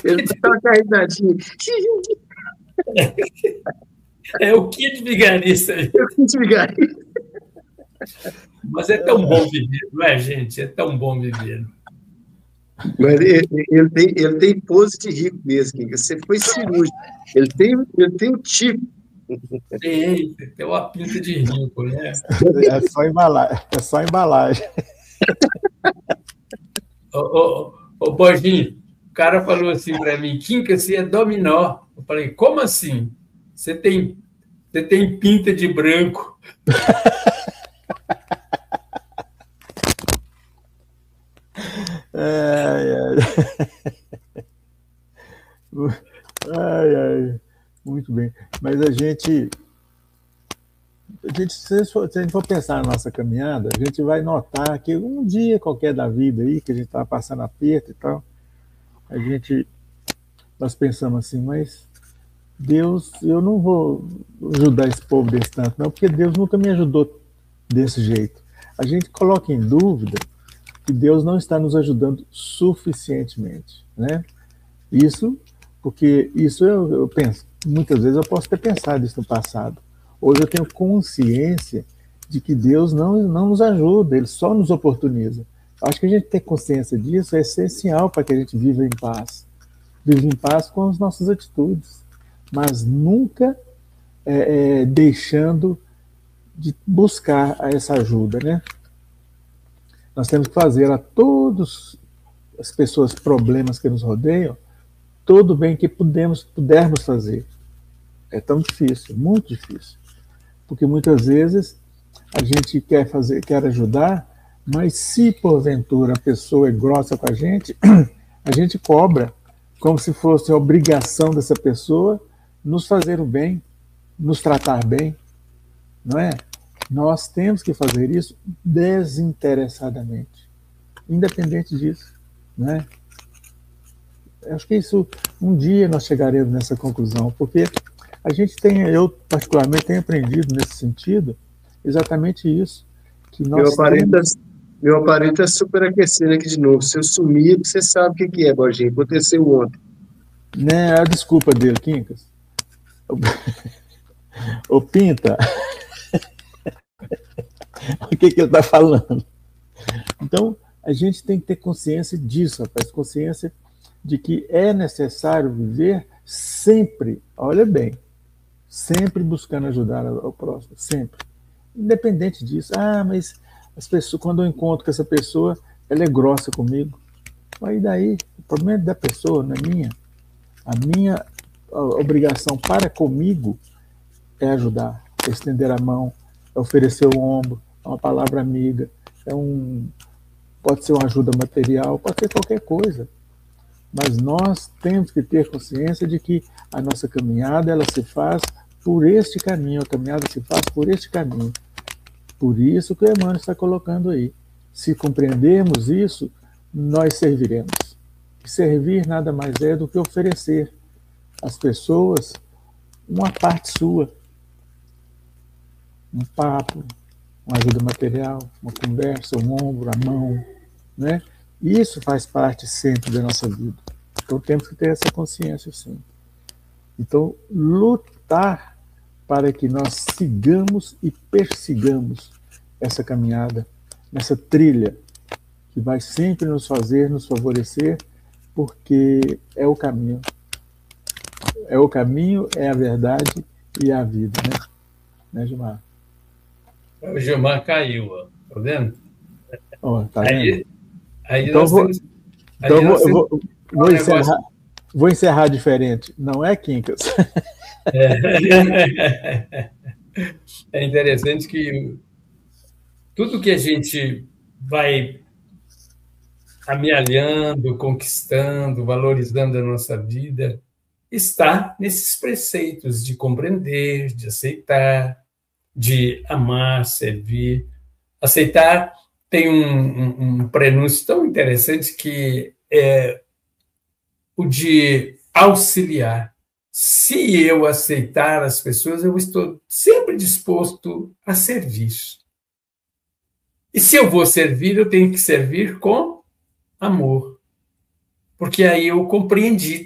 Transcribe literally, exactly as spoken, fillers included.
Ele dá uma carregadinha. É o kit vigarista. É o kit vigarista. Mas é tão bom viver, não é, gente? É tão bom viver. Mas ele, ele, tem, ele tem pose de rico mesmo, Kinga. Você foi cirúrgico. Ele tem, ele tem um tipo. Tem, tem uma pinta de rico, né? É só embalagem. É só embalagem. Ô, ô, ô, Borginho, o cara falou assim para mim, Kinga, você é dominó. Eu falei, como assim? Você tem, você tem pinta de branco. Ai, ai. Ai, ai. Muito bem. Mas a gente, a gente se, for, se a gente for pensar na nossa caminhada, a gente vai notar que um dia qualquer da vida aí, que a gente está passando aperto e tal, a gente, nós pensamos assim, mas Deus, eu não vou ajudar esse povo desse tanto, não, porque Deus nunca me ajudou desse jeito. A gente coloca em dúvida que Deus não está nos ajudando suficientemente, né? Isso, porque isso eu, eu penso, muitas vezes eu posso ter pensado isso no passado. Hoje eu tenho consciência de que Deus não, não nos ajuda, Ele só nos oportuniza. Acho que a gente ter consciência disso é essencial para que a gente viva em paz. Viva em paz com as nossas atitudes, mas nunca é, é, deixando de buscar essa ajuda, né? Nós temos que fazer a todas as pessoas, problemas que nos rodeiam, todo o bem que pudemos, pudermos fazer. É tão difícil, muito difícil. Porque muitas vezes a gente quer fazer, quer ajudar, mas se porventura a pessoa é grossa com a gente, a gente cobra, como se fosse a obrigação dessa pessoa nos fazer o bem, nos tratar bem, não é? Nós temos que fazer isso desinteressadamente, independente disso, né? Acho que isso, um dia nós chegaremos nessa conclusão, porque a gente tem, eu particularmente tenho aprendido nesse sentido, exatamente isso, que nós meu aparelho temos... Tá, meu aparelho está superaquecendo aqui de novo. Se eu sumir, você sabe o que, que é, Borginho. Aconteceu ontem. Né, a desculpa dele, Quincas. Ô, Pinta... o que, que ele está falando? Então, a gente tem que ter consciência disso, rapaz, consciência de que é necessário viver sempre, olha bem, sempre buscando ajudar ao próximo, sempre. Independente disso, ah, mas as pessoas, quando eu encontro com essa pessoa, ela é grossa comigo. Aí daí, o problema é da pessoa, não é minha. A minha obrigação para comigo é ajudar, é estender a mão, é oferecer o ombro, é uma palavra amiga, é um, pode ser uma ajuda material, pode ser qualquer coisa. Mas nós temos que ter consciência de que a nossa caminhada ela se faz por este caminho, a caminhada se faz por este caminho. Por isso que o Emmanuel está colocando aí. Se compreendermos isso, nós serviremos. E servir nada mais é do que oferecer às pessoas uma parte sua. Um papo, uma ajuda material, uma conversa, um ombro, a mão, né? Isso faz parte sempre da nossa vida. Então temos que ter essa consciência, sim. Então, lutar para que nós sigamos e persigamos essa caminhada, nessa trilha, que vai sempre nos fazer, nos favorecer, porque é o caminho. É o caminho, é a verdade e é a vida, né? Né, Gilmar? O Gilmar caiu, ó. Tá vendo? Oh, tá vendo? Aí, aí então nós vou, temos, então aí vou, nós eu vou, vou, um encerrar, negócio... vou encerrar diferente. Não é, Quincas? É. É interessante que tudo que a gente vai amealhando, conquistando, valorizando a nossa vida, está nesses preceitos de compreender, de aceitar, de amar, servir. Aceitar tem um, um, um prenúncio tão interessante que é o de auxiliar. Se eu aceitar as pessoas, eu estou sempre disposto a servir. E se eu vou servir, eu tenho que servir com amor. Porque aí eu compreendi